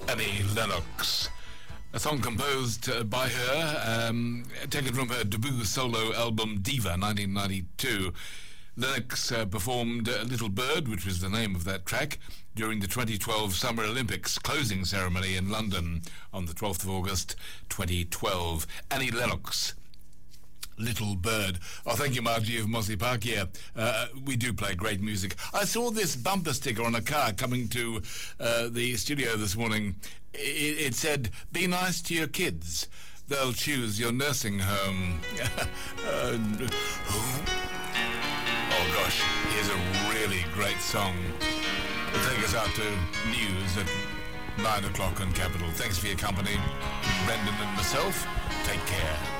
Annie Lennox. A song composed by her, taken from her debut solo album Diva, 1992. Lennox performed Little Bird, which was the name of that track, during the 2012 Summer Olympics closing ceremony in London on the 12th of August 2012. Annie Lennox. Little Bird. Oh, thank you, Margie of Mossy Park here. We do play great music. I saw this bumper sticker on a car coming to the studio this morning. It said, "Be nice to your kids. They'll choose your nursing home." Oh gosh, here's a really great song. It'll take us out to news at 9 o'clock on Capital. Thanks for your company. Brendan and myself, take care.